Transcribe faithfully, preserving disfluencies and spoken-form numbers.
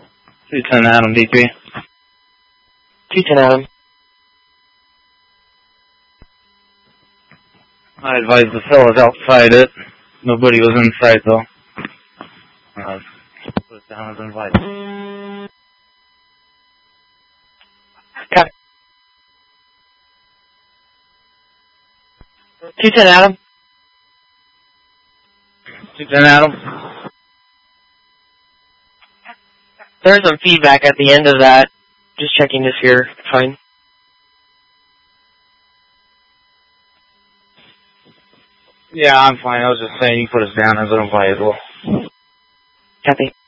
two ten Adam, D three. two ten Adam. I advised the fellas outside it. Nobody was inside, though. Uh, put it down as invited. Copy. two ten Adam. two ten Adam. There's some feedback at the end of that. Just checking if you're fine. Yeah, I'm fine. I was just saying you put us down as invited. Copy.